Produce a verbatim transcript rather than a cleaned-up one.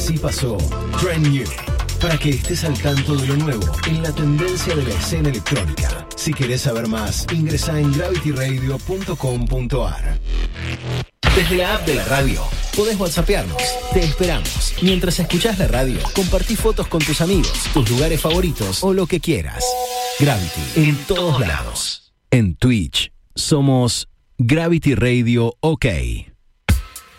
Así pasó Trend New, para que estés al tanto de lo nuevo en la tendencia de la escena electrónica. Si querés saber más, ingresa en gravity radio punto com punto a r. Desde la app de la radio, podés whatsappearnos. Te esperamos. Mientras escuchás la radio, compartí fotos con tus amigos, tus lugares favoritos o lo que quieras. Gravity, en todos lados. En Twitch, somos Gravity Radio OK.